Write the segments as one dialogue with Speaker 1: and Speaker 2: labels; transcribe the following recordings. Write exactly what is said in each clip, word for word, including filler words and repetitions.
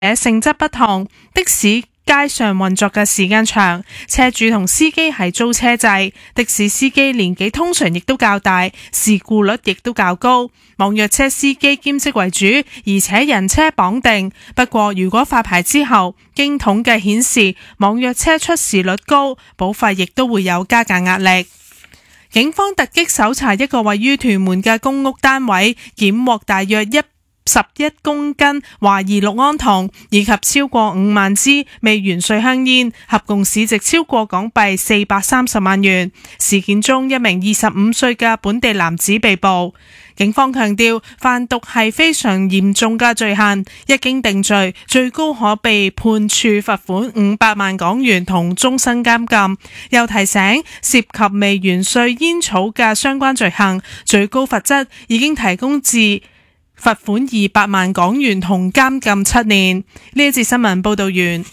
Speaker 1: 性質不同，的士街上運作嘅時間長，車主同司機係租車制，的士司機年紀通常亦都較大，事故率亦都較高。網約車司機兼職為主，而且人車綁定。不過如果發牌之後，經統計顯示網約車出事率高，保費亦都會有加價壓力。警方突擊搜查一個位於屯門嘅公屋單位，檢獲大約一十一公斤懷疑氯胺酮，以及超過五萬支未完稅香煙，合共市值超過港幣四百三十萬元。事件中，一名二十五歲嘅本地男子被捕。警方強調，販毒係非常嚴重嘅罪行，一經定罪，最高可被判處罰款五百萬港元同終身監禁。又提醒，涉及未完稅煙草嘅相關罪行，最高罰則已經提供至罰款二百萬港元同監禁七年。呢一節新聞報道完。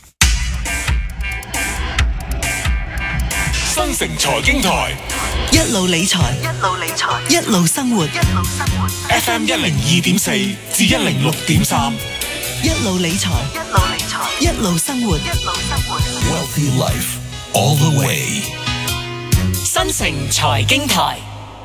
Speaker 2: 新城財經台
Speaker 3: 一路理財，一路理財，一路生活，一路生活。
Speaker 2: F M 一零二點四至一零六點三，
Speaker 3: 一路理財，一路理財，一路生活，一路生活。
Speaker 2: Wealthy Life all the way。
Speaker 4: 新城財經台。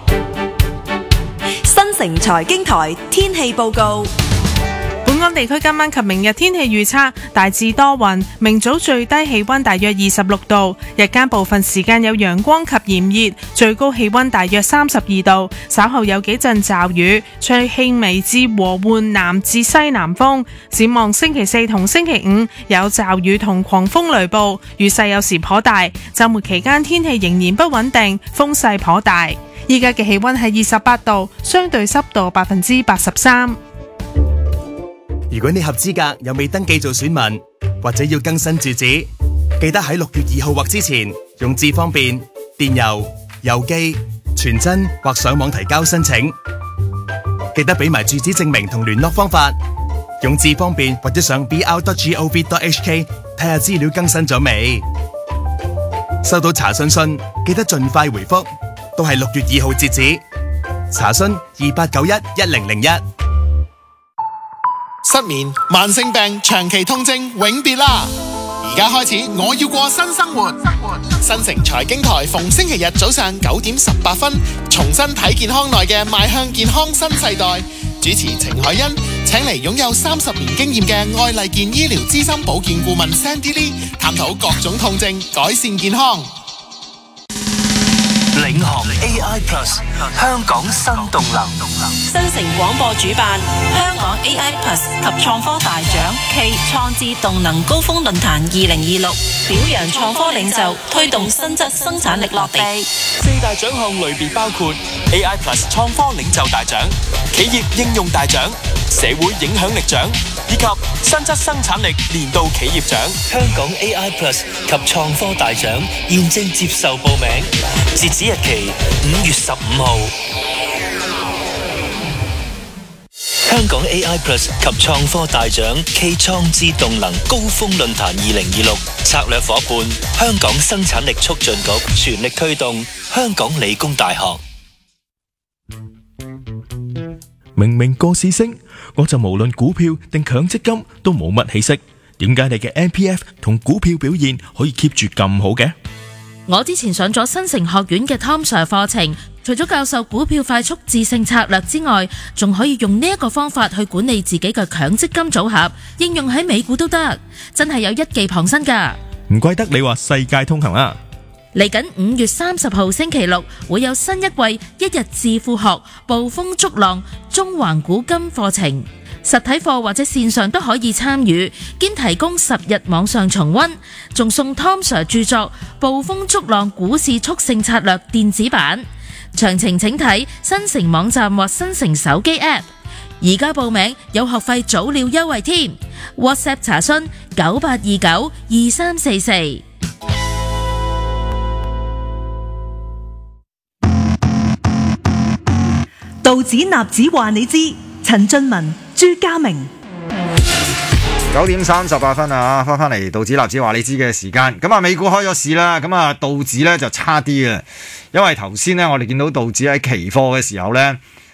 Speaker 5: 新城財經台天氣報告。
Speaker 1: 本港地區今晚及明日天氣預測大致多雲，明早最低氣溫大約二十六度，日間部分時間有陽光及炎熱，最高氣溫大約三十二度，稍後有幾陣驟雨，吹輕微至和緩南至西南風。展望星期四同星期五有驟雨同狂風雷暴，雨勢有時頗大，週末期間天氣仍然不穩定，風勢頗大。依家嘅氣溫係二十八度，相對濕度百分之八十三。
Speaker 6: 如果你合資格又未登記做選民，或者要更新住址，記得喺六月二號或之前用智方便、電郵、郵寄、傳真或上網提交申請。記得俾埋住址證明同聯絡方法，用智方便或者上 b r dot gov dot h k 睇下資料更新咗未。收到查詢信記得盡快回覆，都係六月二號截止。查詢二八九一一零零一。
Speaker 7: 失眠、慢性病、長期痛症永別啦！而家開始，我要過新生活。新城財經台逢星期日早上九點十八分，重新睇健康內嘅邁向健康新世代。主持程海欣請嚟擁有三十年經驗嘅愛麗健醫療資深保健顧問 Sandy Lee， 探討各種痛症，改善健康。
Speaker 4: 領航 A I Plus 香港新動能，
Speaker 5: 新城廣播主辦香港 A I Plus 及創科大獎暨創智動能高峰論壇二零二六，表揚創科領袖，推動新質生產力落地。
Speaker 4: 四大獎項類別包括 A I Plus 創科領袖大獎、企業應用大獎、社會影響力獎以及新質生產力年度企業獎。
Speaker 8: 香港 A I Plus 及創科大獎現正接受報名，截止日期五月十五號。香港 A I Plus 及創科大獎暨創智動能高峰論壇二零二六策略夥伴香港生產力促進局全力推動香港理工大學。
Speaker 9: 明明個市升，我就無論股票定強積金都冇乜起色，點解你嘅 M P F 同股票表現可以 keep 住咁好嘅？
Speaker 10: 我之前上咗新城學院嘅 Tom Sir 課程，除咗教授股票快速致勝策略之外，仲可以用呢一個方法去管理自己嘅強積金組合，應用喺美股都得，真係有一技傍身噶。
Speaker 9: 唔怪得你話世界通行啦！
Speaker 10: 嚟緊五月三十號星期六會有新一季一日致富學暴風逐浪中環古今課程，實體課或者線上都可以參與，兼提供十日網上重溫，仲送 Tom Sir 著作《暴風逐浪股市速勝策略》電子版。詳情請睇新城網站或新城手機 App。而家報名有學費早鳥優惠添 ，WhatsApp 查詢九八二九二三四四。
Speaker 11: 道指納指話你知，陳俊文、朱家明。
Speaker 12: 九點三十八分啊，翻翻嚟道指納指話你知嘅時間。咁啊，美股開咗市啦，咁啊，道指咧就差啲啊，因為頭先咧我哋見到道指喺期貨嘅時候咧，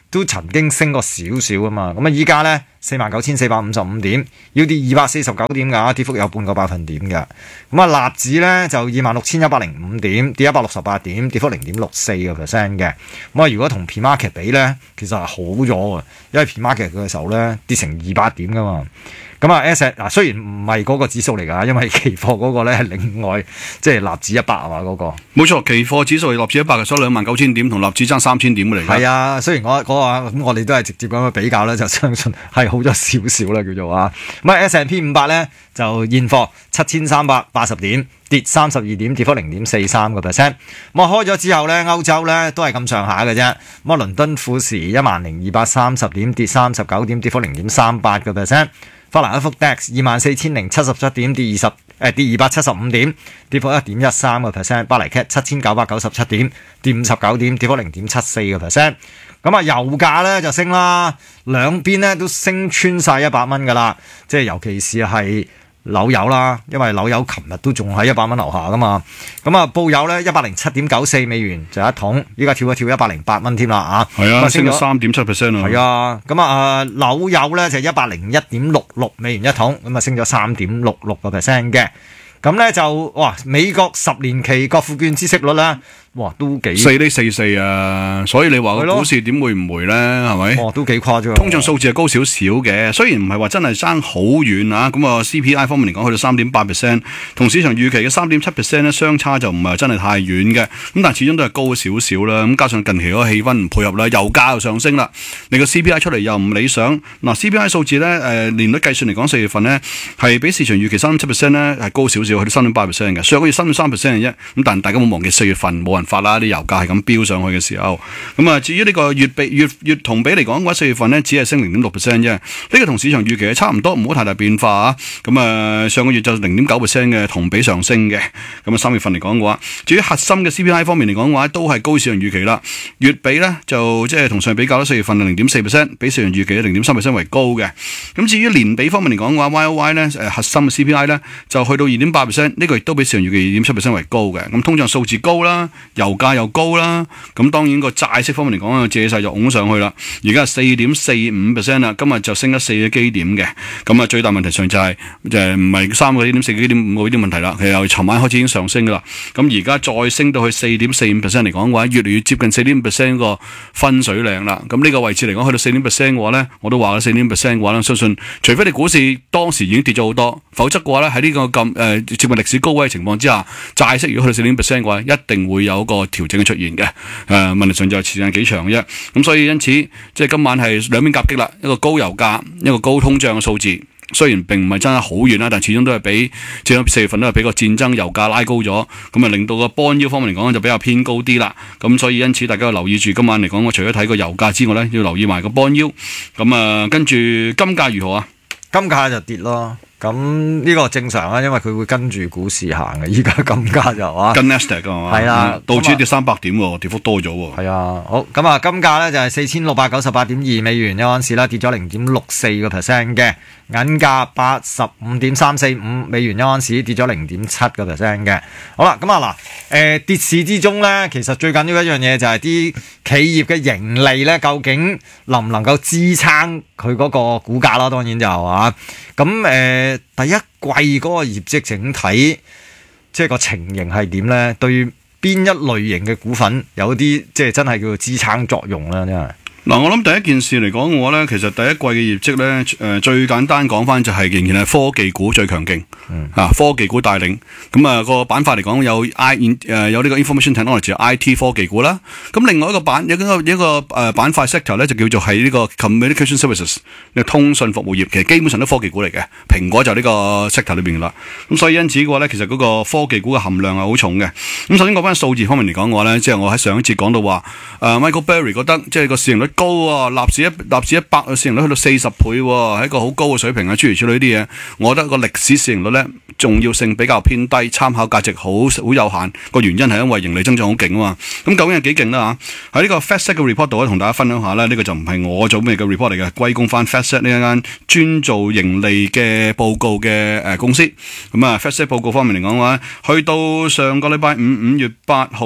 Speaker 12: 都曾經升過少少啊嘛。咁啊，依家咧四萬九千四百五十五點，要跌二百四十九點㗎，跌幅有半個百分點㗎。咁啊，納指咧就二萬六千一百零五點，跌一百六十八點，跌幅零點六四個 percent 嘅。咁啊，如果同 Pre-market 比咧，其實係好咗嘅，因為 Pre-market 嘅時候咧跌成二百點㗎嘛。咁啊 ，S 嗱雖然唔係嗰個指數嚟㗎，因為期貨嗰個咧係另外即係納指一百係嘛嗰個。
Speaker 13: 冇錯，期貨指數係納指一百嘅，所以兩萬九千點同納指爭三千點嚟㗎。
Speaker 12: 係啊，雖然我嗰個咁，我哋都係直接咁樣比較咧，就相信係好咗少少啦，叫做啊。咁啊 ，S and P 五百咧就現貨七千三百八十點，跌三十二點，跌幅零點四三個 percent。咁啊，開咗之後咧，歐洲咧都係咁上下嘅啫。咁啊，倫敦富時一萬零二百三十點，跌三十九點，跌幅零點三八個 percent。法蘭克福 D A X 二萬四千零七十七點，跌二十誒跌二百七十五點，跌幅一點一三個 percent。巴黎 C A T 七千九百九十七點，跌五十九點，跌幅零點七四個 percent。咁啊，油價咧就升啦，兩邊咧都升穿晒一百蚊噶啦，即係尤其是係紐油啦，因為紐油琴日都仲喺一百蚊樓下噶嘛。咁啊，布油咧一百零七點九四美元就一桶，依家跳一跳一百零八蚊添啦啊！
Speaker 13: 係啊，升咗三點七 percent 啊！
Speaker 12: 係啊，咁啊，紐油咧就一百零一點六六美元一桶，咁啊升咗三點六六個 percent 嘅。咁咧就哇，美國十年期國庫券孳息率咧，哇都幾
Speaker 13: 四厘四四啊！所以你話個股市點會唔回咧？係咪？
Speaker 12: 哦，都幾誇張。
Speaker 13: 通脹數字係高少少嘅，雖然唔係話真係爭好遠啊。咁啊 C P I 方面嚟講，去到三點八 percent， 同市場預期嘅三點七 percent 咧，相差就唔係真係太遠嘅。咁但係始終都係高少少啦。咁加上近期嗰個氣氛唔配合啦，油價又上升啦，你個 C P I 出嚟又唔理想。嗱 C P I 數字咧，誒年率計算嚟講，四月份咧係比市場預期三點七 percent 咧係高少少。去到三點八 percent 嘅，上個月三點三 percent 嘅啫。咁但係大家冇忘記四月份冇人發啦，啲油價係咁飆上去嘅時候。咁啊，至於呢個月比月月同比嚟講嘅話，四月份咧只係升零點六 percent 啫。呢個同市場預期係差唔多，唔好太大變化啊。咁啊，上個月就零點九 percent 嘅同比上升嘅。咁啊，三月份嚟講嘅話，至於核心嘅 C P I 方面嚟講嘅話，都係高市場預期啦。月比咧就即係同上比較咧，四月份係零點四 percent， 比市場預期嘅零點三 percent 為高嘅。咁至於年比方面嚟講嘅話 ，Y O Y 咧誒核心嘅 C P I 咧就去到二點八 percent。呢個亦都比市場預期二點七 percent 為高嘅，咁通脹數字高啦，油價又高啦，咁當然個債息方面嚟講，借勢就拱上去啦。而家係四點四五 percent 啦，今日就升咗四個基點嘅。咁啊，最大問題上就係就係唔係三個基點、四個基點、五個基點問題啦。其實由尋晚開始已經上升噶啦，咁而家再升到去四點四五 percent 嚟講嘅話，越嚟越接近四點五 percent 個分水嶺啦。咁呢個位置嚟講，去到四點 percent 嘅話咧，我都話啦，四點 percent 嘅話咧，相信除非你股市當時已經跌咗好多，否則嘅話咧喺呢個咁誒、呃、接近歷史高位嘅情況之下，債息如果去到四點 percent 嘅話，一定會有一個調整嘅出現嘅。誒、呃，問題上就係時間幾長嘅啫。咁所以因此，即係今晚係兩邊夾擊啦，一個高油價，一個高通脹嘅數字。雖然並唔係真係好遠啦，但始終都係比即係四月份都係俾個戰爭油價拉高咗，咁啊令到個 bond yield 方面嚟講就比較偏高啲啦。咁所以因此大家要留意住今晚嚟講，我除咗睇個油價之外咧，要留意埋個 bond yield。咁啊，跟住金價如何啊？
Speaker 12: 金價就跌咯。咁呢個正常啊，因為佢會跟住股市行嘅。依家金價就啊，
Speaker 13: 跟 Nasdaq 㗎嘛，
Speaker 12: 係啦，
Speaker 13: 道指跌三百點喎，跌幅多咗喎。
Speaker 12: 係啊，好咁啊，金價咧就係四千六百九十八點二美元一盎司啦，跌咗零點六四個 percent 嘅。銀價八十五點三四五美元一盎司，跌咗零點七個 percent 嘅。好啦，咁啊嗱，誒跌市之中咧，其實最緊要一樣嘢就係啲企業嘅盈利咧，究竟能唔能夠支撐佢嗰個股價啦？當然就係嘛，咁誒。呃第一季嗰個業績整體，即係個情形係點咧？對邊一類型嘅股份有啲即係真係叫做支撐作用啦，真係。
Speaker 13: 嗱，我諗第一件事嚟講，我咧其實第一季嘅業績咧，誒、呃、最簡單講翻就係仍然係科技股最強勁，嗯、啊科技股帶領。咁啊個板塊嚟講有 I 誒、呃、有呢個 information technology I T 科技股啦。咁另外一個板有一個一個誒板塊 sector 咧就叫做係呢個 communication services 呢個通訊服務業，其實基本上都科技股嚟嘅。蘋果就呢個 sector 裏邊噶啦。咁所以因此嘅話咧，其實嗰個科技股嘅含量係好重嘅。咁首先講翻數字方面嚟講嘅話咧，即係我喺上一節講到話，誒、呃、Michael Burry 覺得即係個市盈率高啊，納指一納指一百嘅市盈率去到四十倍喎，係一個好高嘅水平啊！諸如此類呢啲嘢，我覺得個歷史市盈率咧重要性比較偏低，參考價值好好有限。個原因係因為盈利增長好勁啊嘛。咁究竟係幾勁啦嚇？喺呢個 FactSet 嘅 report 度咧，同大家分享下咧，呢、這個就唔係我做咩嘅 report 嚟嘅，歸功翻 FactSet 呢一間專做盈利嘅報告嘅誒公司。咁啊 FactSet 報告方面嚟講嘅話，去到上個禮拜五五月八號咧。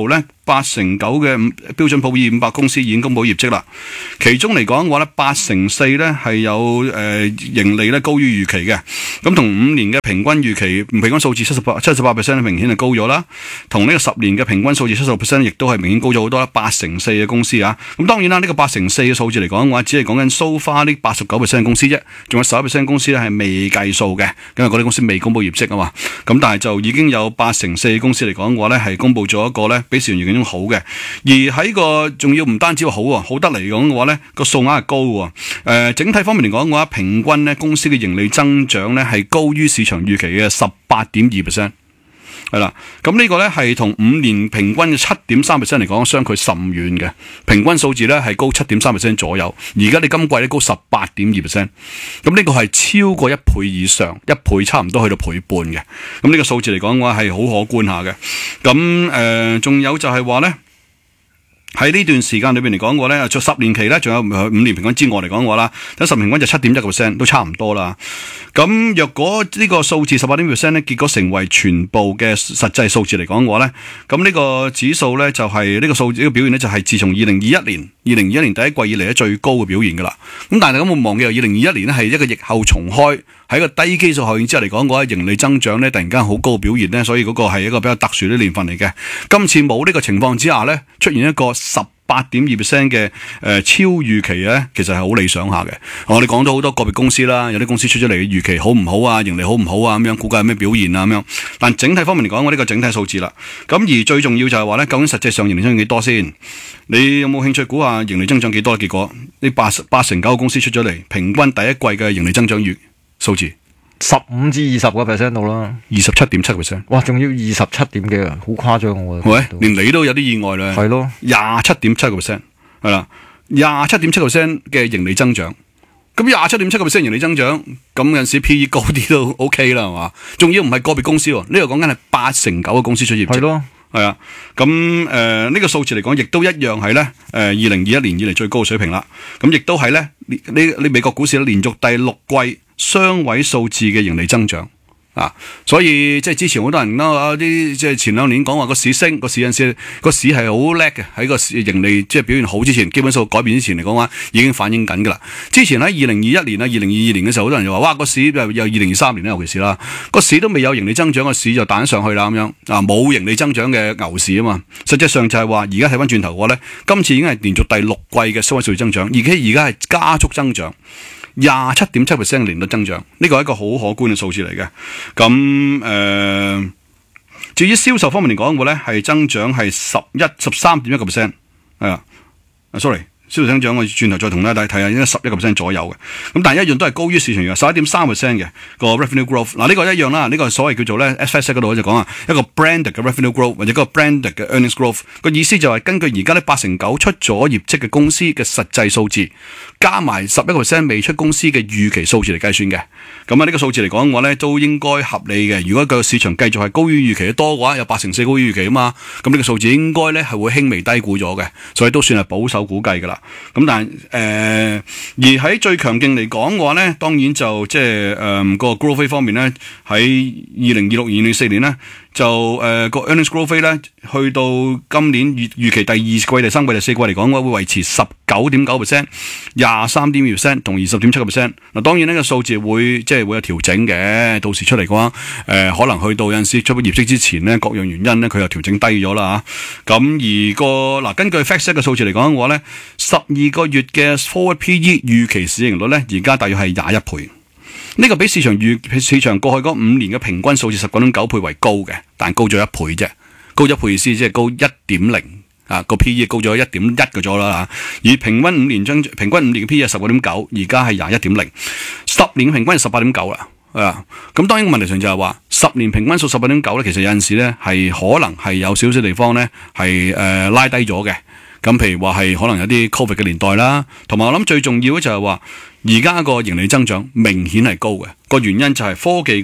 Speaker 13: 八成九嘅標準普爾五百公司已經公布業績啦。其中嚟講嘅話咧，八成四咧係有誒、呃、盈利咧高於預期嘅。咁同五年嘅平均預期平均數字七十八七十八 percent 明顯係高咗啦。同呢個十年嘅平均數字七十 percent 亦都係明顯高咗好多啦。八成四嘅公司啊，咁當然啦，呢、這個八成四嘅數字嚟講嘅話，只係講緊 so far 呢八十九 percent 公司啫，仲有十一 percent 公司咧係未計數嘅，因為嗰啲公司未公布業績啊嘛。咁但係就已經有八成四嘅公司嚟講嘅話咧，係公布咗一個咧比市場預期中好嘅。而喺個仲要唔單止話好喎，好得嚟講嘅話咧，個數額係高喎。誒、呃，整體方面嚟講嘅話，平均咧公司嘅盈利增長咧係高於市場預期嘅十八點二 percent。係啦，咁呢個咧係同五年平均嘅七點三 percent 嚟講，相距甚遠嘅。平均數字咧係高七點三 percent 左右，而家你今季咧高十八點二 percent，咁呢個係超過一倍以上，一倍差唔多去到倍半嘅。咁呢個數字嚟講嘅話係好可觀下嘅。咁誒，仲、呃、有就係話咧。喺呢段時間裏邊嚟講嘅話咧，就十年期咧，仲有五年平均之外嚟講嘅話啦，等十年平均就七點一個 percent 都差唔多啦。咁若果呢個數字十八點 percent 咧，結果成為全部嘅實際數字嚟講嘅話咧，咁呢個指數咧就係、是、呢、這個數字嘅表現咧就係自從二零二一年二零二一年第一季以嚟咧最高嘅表現噶啦。咁但係咁冇忘記，二零二一年咧係一個疫後重開，喺個低基數效應之下嚟講嘅話，盈利增長咧突然間好高嘅表現咧，所以嗰個係一個比較特殊嘅年份嚟嘅。今次冇呢個情況之下咧，出現一個十八點二 percent 嘅誒超預期咧，其實係好理想下嘅。我哋講咗好多個別公司啦，有啲公司出咗嚟嘅預期好唔好啊，盈利好唔好啊，咁樣估計有咩表現啊咁樣。但整體方面嚟講，我呢個整體數字啦。咁而最重要就係話咧，究竟實際上盈利增長幾多先？你有冇興趣估下盈利增長幾多？結果呢八八成九個公司出咗嚟，平均第一季嘅盈利增長月數字。
Speaker 12: 十五至二十個 percent 到啦，
Speaker 13: 二十七點七 percent， 哇，仲要二十七點幾啊，好誇張我覺得。喂，連你都有啲意外咧。係咯，廿七點七個 percent， 係啦，廿七點七個 percent 嘅盈利增長。咁廿七點七個 percent 盈利增長，咁有陣時 P E 高啲都 OK 啦，係嘛？仲要唔係個別公司喎，呢個講緊係八成九嘅公司出業績。係咯。係啊，咁誒呢個數字嚟講，亦都一樣係咧，誒二零二一年以嚟最高嘅水平啦。咁亦都係咧，呢呢美國股市咧連續第六季雙位數字嘅盈利增長啊！所以即係之前好多人啦，啲即係前兩年講話個市升，個市有陣時個市係好叻嘅，喺個市盈利即係表現好之前，基本數改變之前嚟講話，已經反映緊噶啦。之前喺二零二一年啊、二零二二年嘅時候，好多人就話：哇，個市又又二零二三年咧，尤其是啦，個市都未有盈利增長，個市就彈上去啦咁樣啊，冇盈利增長嘅牛市啊嘛。實際上就係話，而家睇翻轉頭嘅話咧，今次已經係連續第六季嘅雙位數字增長，而且而家係加速增長。廿七點七 percent 嘅年率增長，呢個係一個好可觀嘅數字嚟嘅。咁誒、呃，至於銷售方面嚟講嘅話咧，係增長係十一十三點一個 percent， 係啊，sorry。銷售增長，我轉頭再同大家睇下，應該十一個 percent 左右嘅。咁但係一樣都係高於市場嘅十一點三 percent 嘅個 revenue growth。嗱呢個一樣啦，呢、呢個所謂叫做咧 F S 嗰度就講啊，一個 branded 嘅 revenue growth 或者嗰個 branded 嘅 earnings growth。個意思就係根據而家呢八成九出咗業績嘅公司嘅實際數字，加埋十一個 percent 未出公司嘅預期數字嚟計算嘅。咁啊呢個數字嚟講嘅話咧，都應該合理嘅。如果個市場繼續係高於預期嘅多嘅話，有八成四高於預期啊嘛，咁呢個數字應該咧係會輕微低估咗嘅，所以都算係保守估計㗎啦。咁但係誒、呃，而喺最強勁嚟講嘅話咧，當然就即係誒個 growth rate 方面咧，喺二零二六、二零二四年咧，就誒個、呃、earnings growth rate 咧，去到今年預預期第二季、第三季、第四季嚟講嘅話，會維持十九點九 percent、廿三點二 percent 同二十點七個 percent。嗱，當然呢個數字會即係會有調整嘅，到時出嚟嘅話，誒、呃、可能去到有陣時出咗業績之前咧，各樣原因咧，佢又調整低咗啦嚇。咁而個嗱、呃，根據 FactSet 嘅數字嚟講嘅話咧，十二個月嘅 forward P E 預期市盈率咧，而家大約係廿一倍。呢個比市場預市場過去嗰五年嘅平均數字十九點九倍為高嘅，但高咗一倍啫。高一倍意思即係高一點零啊，個 P E 高咗一點一個咗啦嚇。而平均五年增平均五年嘅 P E 係十九點九，而家係廿一點零。十年平均係十八點九啦。啊，咁當然問題上就係話十年平均數十八點九咧，其實有陣時咧係可能係有少少地方咧係誒拉低咗嘅。咁譬如話係可能有啲 Covid 嘅年代啦，同埋我諗最重要嘅就係話，而家個盈利增長明顯係高嘅，個原因就係科技股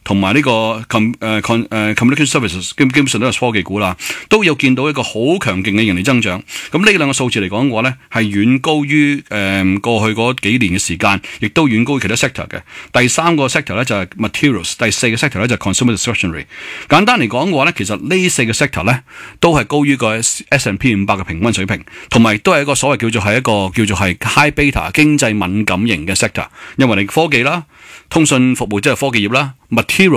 Speaker 13: 同埋呢個 com 誒 con 誒 communication services 基基本上都係科技股啦，都有見到一個好強勁嘅盈利增長。咁呢兩個數字嚟講嘅話咧，係遠高於誒、呃、過去嗰幾年嘅時間，亦都遠高於其他 sector 嘅。第三個 sector 咧就係 materials， 第四個 sector 咧就係 consumer discretionary。簡單嚟講嘅話咧，其實呢四個 sector 咧都係高於個 S and P 五百嘅平均水平，同埋都係一個所謂叫做係一個叫做係 high beta 經濟敏感型嘅 sector，因為你科技啦、通訊服務即係科技業啦、material